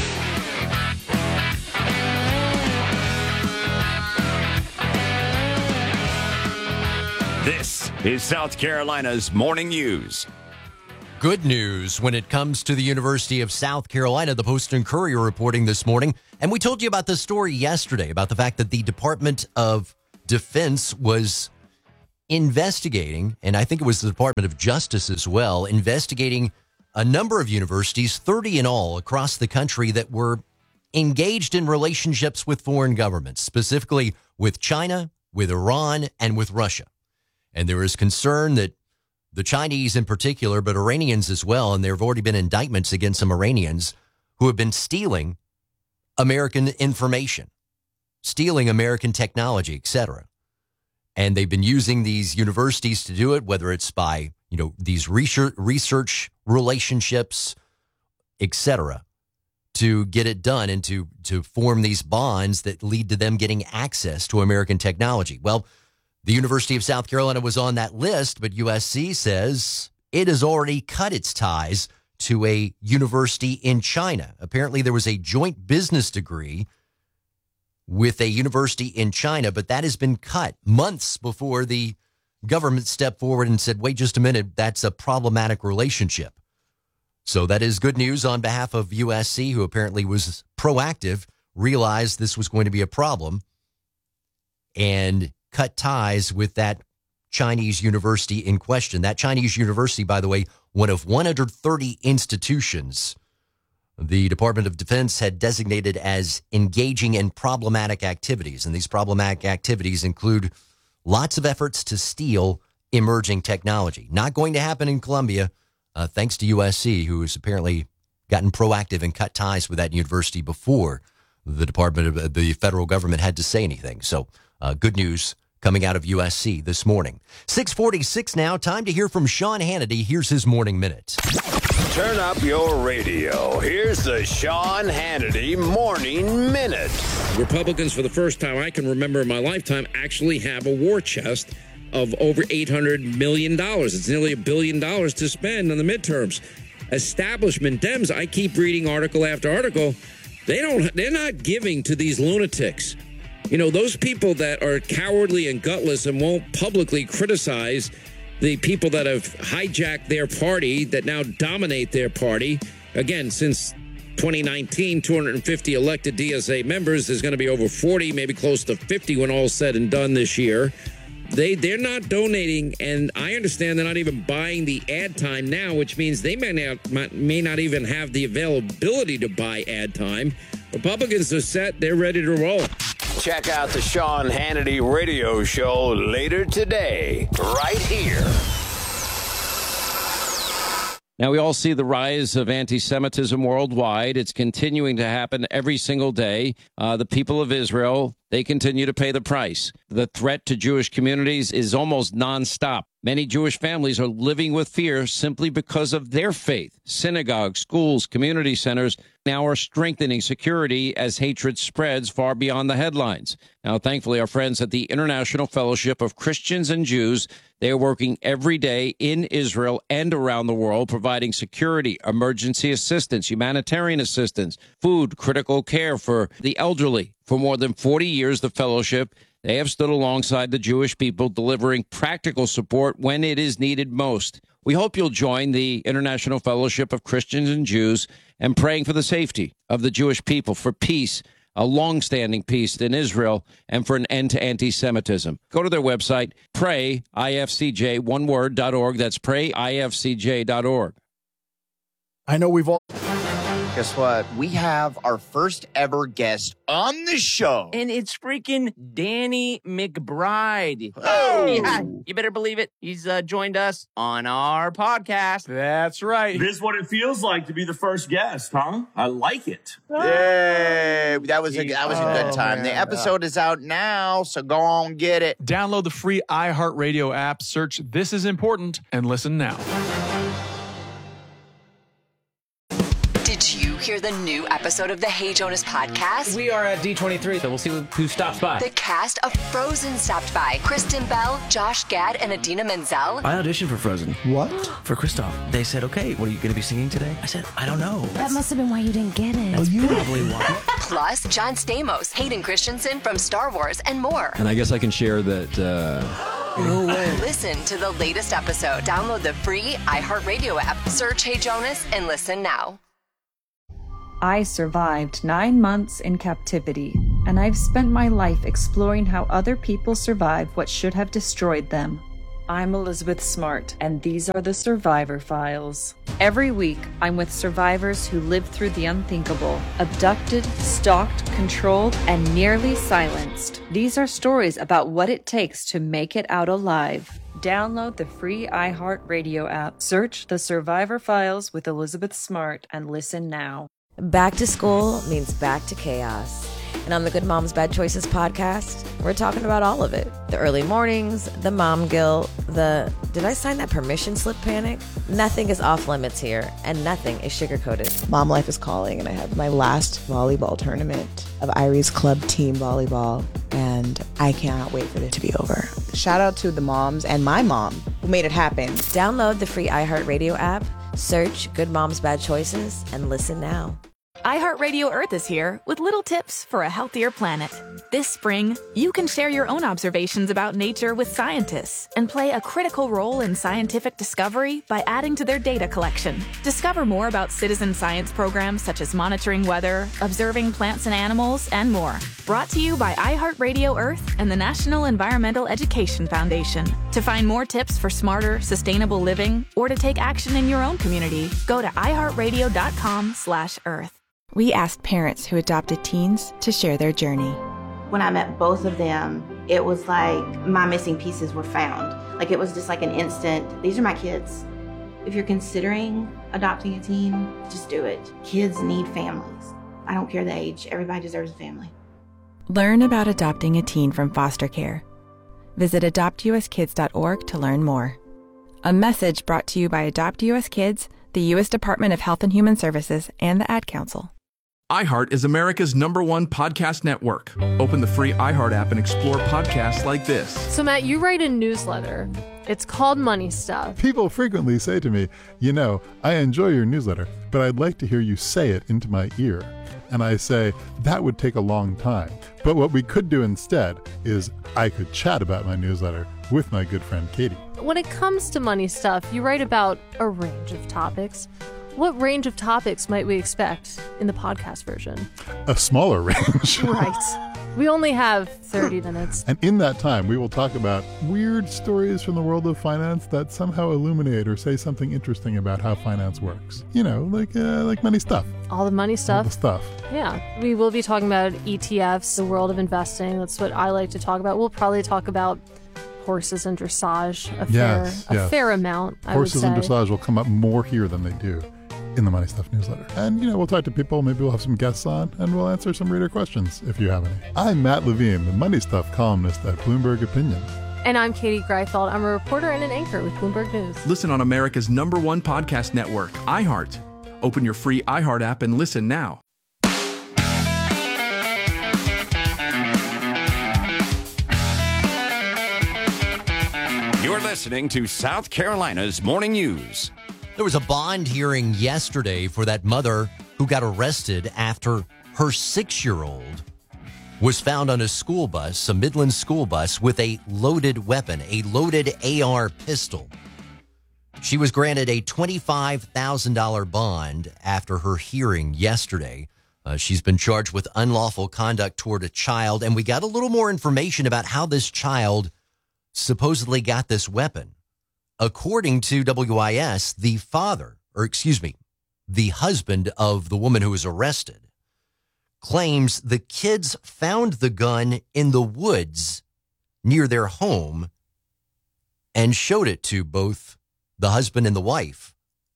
This is South Carolina's Morning News. Good news when it comes to the University of South Carolina. The Post and Courier reporting this morning. And we told you about this story yesterday about the fact that the Department of Defense was investigating, and I think it was the Department of Justice as well, investigating a number of universities, 30 in all across the country, that were engaged in relationships with foreign governments, specifically with China, with Iran, and with Russia. And there is concern that the Chinese in particular, but Iranians as well, and there have already been indictments against some Iranians who have been stealing American information, stealing American technology, etc. And they've been using these universities to do it, whether it's by, these research relationships, etc., to get it done and to form these bonds that lead to them getting access to American technology. Well, the University of South Carolina was on that list, but USC says it has already cut its ties to a university in China. Apparently, there was a joint business degree with a university in China, but that has been cut months before the government stepped forward and said, wait just a minute, that's a problematic relationship. So that is good news on behalf of USC, who apparently was proactive, realized this was going to be a problem, and cut ties with that Chinese university in question. That Chinese university, by the way, one of 130 institutions the Department of Defense had designated as engaging in problematic activities. And these problematic activities include lots of efforts to steal emerging technology. Not going to happen in Columbia, thanks to USC, who has apparently gotten proactive and cut ties with that university before the federal government had to say anything. So good news coming out of USC this morning. 6:46 now. Time to hear from Sean Hannity. Here's his Morning Minute. Turn up your radio. Here's the Sean Hannity Morning Minute. Republicans, for the first time I can remember in my lifetime, actually have a war chest of over $800 million. It's nearly $1 billion to spend on the midterms. Establishment Dems, I keep reading article after article, they're not giving to these lunatics. Those people that are cowardly and gutless and won't publicly criticize the people that have hijacked their party, that now dominate their party. Again, since 2019, 250 elected DSA members. There's going to be over 40, maybe close to 50 when all's said and done this year. They're not donating, and I understand they're not even buying the ad time now, which means they may not even have the availability to buy ad time. Republicans are set. They're ready to roll. Check out the Sean Hannity radio show later today, right here. Now, we all see the rise of anti-Semitism worldwide. It's continuing to happen every single day. The people of Israel, they continue to pay the price. The threat to Jewish communities is almost nonstop. Many Jewish families are living with fear simply because of their faith. Synagogues, schools, community centers now are strengthening security as hatred spreads far beyond the headlines. Now, thankfully, our friends at the International Fellowship of Christians and Jews, they are working every day in Israel and around the world, providing security, emergency assistance, humanitarian assistance, food, critical care for the elderly. For more than 40 years, the fellowship, they have stood alongside the Jewish people, delivering practical support when it is needed most. We hope you'll join the International Fellowship of Christians and Jews and praying for the safety of the Jewish people, for peace, a long-standing peace in Israel, and for an end to anti-Semitism. Go to their website, prayifcj.org. That's prayifcj.org. I know we've all... Guess what? We have our first ever guest on the show. And it's freaking Danny McBride. Oh! Yeah, you better believe it. He's joined us on our podcast. That's right. This is what it feels like to be the first guest, huh? I like it. Yay! That was a good time. The episode is out now, so go on, get it. Download the free iHeartRadio app, search This Is Important, and listen now. Did you hear the new episode of the Hey Jonas podcast? We are at D23, so we'll see who stops by. The cast of Frozen stopped by. Kristen Bell, Josh Gad, and Idina Menzel. I auditioned for Frozen. What? For Kristoff. They said, okay, what are you going to be singing today? I said, I don't know. That must have been why you didn't get it. That's probably why. Plus, John Stamos, Hayden Christensen from Star Wars, and more. And I guess I can share that... No way. Listen to the latest episode. Download the free iHeartRadio app. Search Hey Jonas and listen now. I survived 9 months in captivity, and I've spent my life exploring how other people survive what should have destroyed them. I'm Elizabeth Smart, and these are the Survivor Files. Every week, I'm with survivors who lived through the unthinkable, abducted, stalked, controlled, and nearly silenced. These are stories about what it takes to make it out alive. Download the free iHeartRadio app. Search The Survivor Files with Elizabeth Smart and listen now. Back to school means back to chaos. And on the Good Moms Bad Choices podcast, we're talking about all of it. The early mornings, the mom guilt, the did I sign that permission slip panic? Nothing is off limits here, and nothing is sugar-coated. Mom life is calling, and I have my last volleyball tournament of Irie's club team volleyball, and I cannot wait for it to be over. Shout out to the moms and my mom who made it happen. Download the free iHeartRadio app, search Good Moms Bad Choices, and listen now. iHeartRadio Earth is here with little tips for a healthier planet. This spring, you can share your own observations about nature with scientists and play a critical role in scientific discovery by adding to their data collection. Discover more about citizen science programs such as monitoring weather, observing plants and animals, and more. Brought to you by iHeartRadio Earth and the National Environmental Education Foundation. To find more tips for smarter, sustainable living or to take action in your own community, go to iHeartRadio.com/Earth. We asked parents who adopted teens to share their journey. When I met both of them, it was like my missing pieces were found. Like it was just like an instant, these are my kids. If you're considering adopting a teen, just do it. Kids need families. I don't care the age, everybody deserves a family. Learn about adopting a teen from foster care. Visit adoptuskids.org to learn more. A message brought to you by Adopt US Kids, the U.S. Department of Health and Human Services, and the Ad Council. iHeart is America's #1 podcast network. Open the free iHeart app and explore podcasts like this. So, Matt, you write a newsletter. It's called Money Stuff. People frequently say to me, I enjoy your newsletter, but I'd like to hear you say it into my ear. And I say, that would take a long time. But what we could do instead is I could chat about my newsletter with my good friend Katie. When it comes to Money Stuff, you write about a range of topics. What range of topics might we expect in the podcast version? A smaller range. Right. We only have 30 minutes. And in that time, we will talk about weird stories from the world of finance that somehow illuminate or say something interesting about how finance works. Like money stuff. All the money stuff. All the stuff. Yeah. We will be talking about ETFs, the world of investing. That's what I like to talk about. We'll probably talk about horses and dressage a fair amount, I would say. Horses and dressage will come up more here than they do in the Money Stuff newsletter. And, we'll talk to people, maybe we'll have some guests on, and we'll answer some reader questions if you have any. I'm Matt Levine, the Money Stuff columnist at Bloomberg Opinion. And I'm Katie Greifeld. I'm a reporter and an anchor with Bloomberg News. Listen on America's #1 podcast network, iHeart. Open your free iHeart app and listen now. You're listening to South Carolina's Morning News. There was a bond hearing yesterday for that mother who got arrested after her 6-year-old was found on a school bus, a Midland school bus, with a loaded weapon, a loaded AR pistol. She was granted a $25,000 bond after her hearing yesterday. She's been charged with unlawful conduct toward a child, and we got a little more information about how this child supposedly got this weapon. According to WIS, the husband of the woman who was arrested, claims the kids found the gun in the woods near their home and showed it to both the husband and the wife.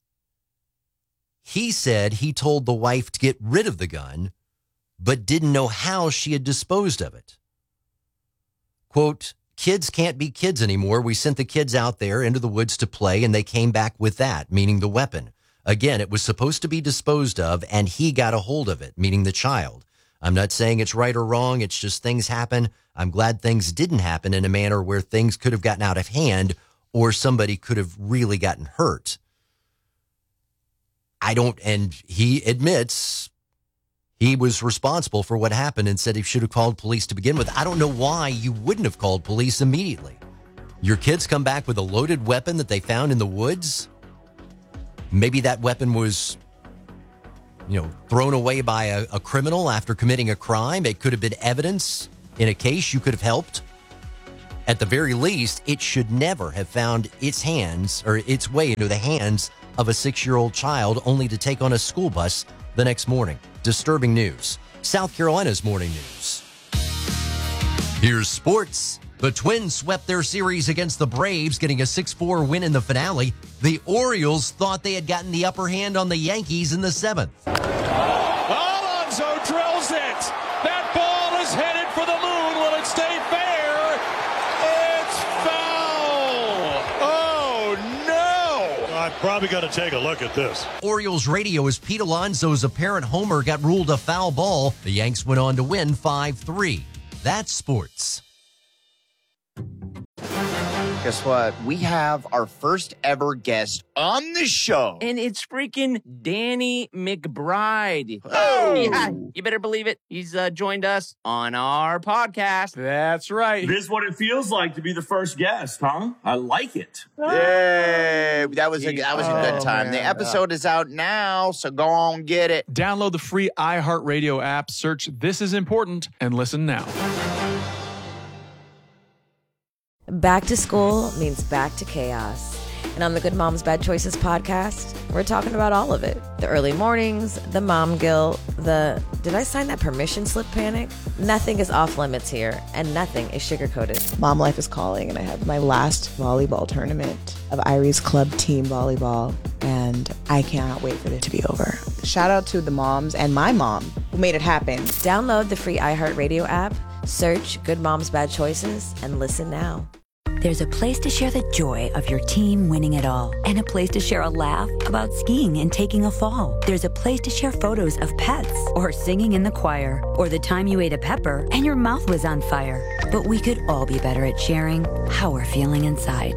He said he told the wife to get rid of the gun, but didn't know how she had disposed of it. Quote, "Kids can't be kids anymore. We sent the kids out there into the woods to play, and they came back with that," meaning the weapon. Again, it was supposed to be disposed of, and he got a hold of it, meaning the child. I'm not saying it's right or wrong. It's just things happen. I'm glad things didn't happen in a manner where things could have gotten out of hand or somebody could have really gotten hurt. And he admits he was responsible for what happened and said he should have called police to begin with. I don't know why you wouldn't have called police immediately. Your kids come back with a loaded weapon that they found in the woods. Maybe that weapon was, thrown away by a criminal after committing a crime. It could have been evidence in a case you could have helped. At the very least, it should never have found its way into the hands of a 6-year-old child only to take on a school bus the next morning. Disturbing news. South Carolina's morning news. Here's sports. The Twins swept their series against the Braves, getting a 6-4 win in the finale. The Orioles thought they had gotten the upper hand on the Yankees in the 7th. Alonso drills it. That ball is headed for the moon. Will it stay fair? It's foul. Oh, no. I'm probably going to take a look at this. Orioles radio as Pete Alonso's apparent homer got ruled a foul ball. The Yanks went on to win 5-3. That's sports. Guess what? We have our first ever guest on the show. And it's freaking Danny McBride. Oh! Yeah, you better believe it. He's joined us on our podcast. That's right. This is what it feels like to be the first guest, huh? I like it. Yay! That was a good time. Man. The episode is out now, so go on get it. Download the free iHeartRadio app, search This Is Important, and listen now. Back to school means back to chaos. And on the Good Moms Bad Choices podcast, we're talking about all of it. The early mornings, the mom guilt, did I sign that permission slip panic? Nothing is off limits here, and nothing is sugar-coated. Mom life is calling, and I have my last volleyball tournament of Iries Club Team Volleyball, and I cannot wait for it to be over. Shout out to the moms and my mom who made it happen. Download the free iHeartRadio app, search Good Moms Bad Choices, and listen now. There's a place to share the joy of your team winning it all, and a place to share a laugh about skiing and taking a fall. There's a place to share photos of pets, or singing in the choir, or the time you ate a pepper and your mouth was on fire. But we could all be better at sharing how we're feeling inside.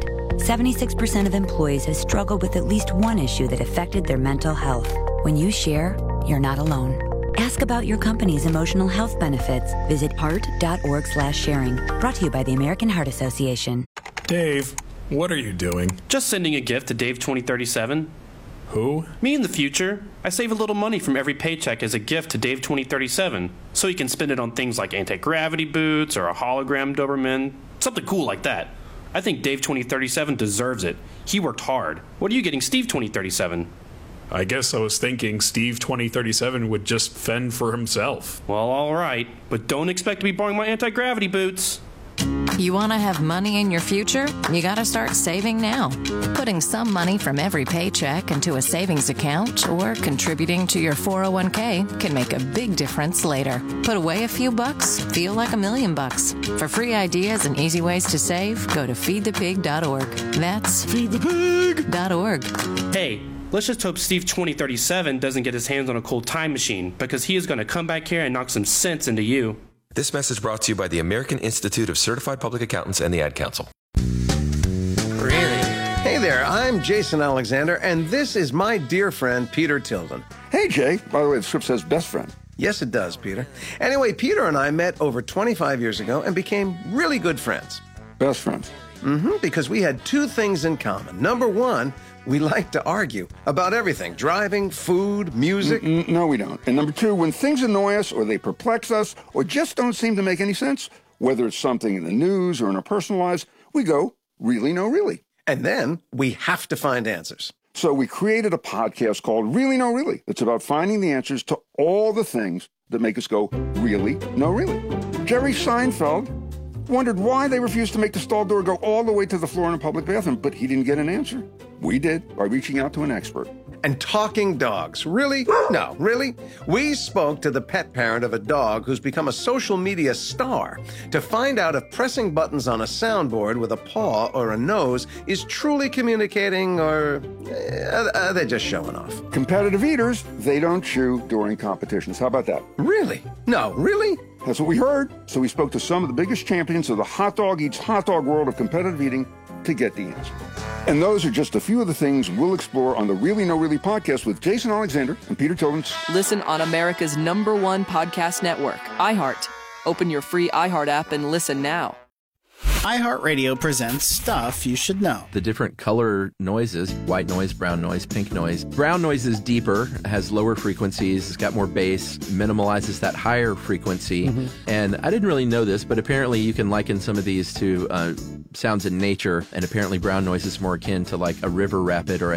76% of employees have struggled with at least one issue that affected their mental health. When you share, you're not alone. Ask about your company's emotional health benefits. Visit heart.org/sharing. Brought to you by the American Heart Association. Dave, what are you doing? Just sending a gift to Dave 2037. Who? Me in the future. I save a little money from every paycheck as a gift to Dave 2037, so he can spend it on things like anti-gravity boots or a hologram Doberman, something cool like that. I think Dave 2037 deserves it. He worked hard. What are you getting Steve 2037? I guess I was thinking Steve 2037 would just fend for himself. Well, all right, but don't expect to be borrowing my anti-gravity boots. You want to have money in your future? You got to start saving now. Putting some money from every paycheck into a savings account or contributing to your 401k can make a big difference later. Put away a few bucks, feel like $1 million. For free ideas and easy ways to save, go to feedthepig.org. That's feedthepig.org. Hey, let's just hope Steve 2037 doesn't get his hands on a cool time machine, because he is going to come back here and knock some sense into you. This message brought to you by the American Institute of Certified Public Accountants and the Ad Council. Hey there, I'm Jason Alexander, and this is my dear friend, Peter Tilden. Hey, Jay. By the way, the script says best friend. Yes, it does, Peter. Anyway, Peter and I met over 25 years ago and became really good friends. Best friends. Because we had two things in common. Number one, we like to argue about everything, driving, food, music. No, we don't. And number two, when things annoy us or they perplex us or just don't seem to make any sense, whether it's something in the news or in our personal lives, we go, really, no, really. And then we have to find answers. So we created a podcast called Really, No, Really. It's about finding the answers to all the things that make us go, really, no, really. Jerry Seinfeld wondered why they refused to make the stall door go all the way to the floor in a public bathroom, but he didn't get an answer. We did, by reaching out to an expert. And talking dogs. Really? No, really? We spoke to the pet parent of a dog who's become a social media star to find out if pressing buttons on a soundboard with a paw or a nose is truly communicating, or are they just showing off? Competitive eaters, they don't chew during competitions. How about that? Really? No, really? That's what we heard. So we spoke to some of the biggest champions of the hot dog eats hot dog world of competitive eating to get the answer. And those are just a few of the things we'll explore on the Really No Really podcast with Jason Alexander and Peter Tillins. Listen on America's #1 podcast network, iHeart. Open your free iHeart app and listen now. iHeartRadio presents Stuff You Should Know. The different color noises, white noise, brown noise, pink noise. Brown noise is deeper, has lower frequencies, it's got more bass, minimalizes that higher frequency. Mm-hmm. And I didn't really know this, but apparently you can liken some of these to sounds in nature, and apparently brown noise is more akin to like a river rapid or a